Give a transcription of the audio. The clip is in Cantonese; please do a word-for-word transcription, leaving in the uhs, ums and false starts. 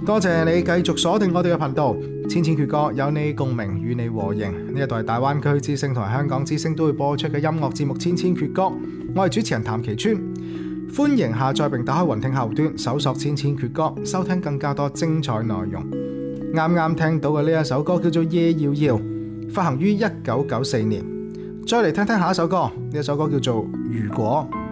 多謝你繼續鎖定我哋嘅頻道，千千闕歌有你共鳴，與你和應。呢一度係大灣區之聲同埋香港之聲都會播出嘅音樂節目《千千闕歌》，我係主持人譚其川，歡迎下載並打開雲聽客戶端，搜索《千千闕歌》，收聽更加多精彩內容。啱啱聽到嘅呢一首歌叫做《夜遙遙》，發行於一九九四年。再嚟聽聽下一首歌，呢一首歌叫做《如果》。